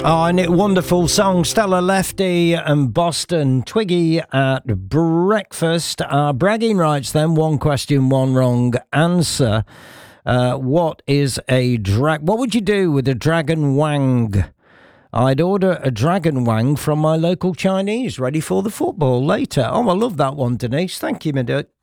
Oh, and a wonderful song, Stella Lefty and Boston Twiggy at breakfast. Bragging rights then, one question, one wrong answer. What would you do with a dragon wang? I'd order a dragon wang from my local Chinese, ready for the football later. Oh, I love that one, Denise. Thank you, my duck.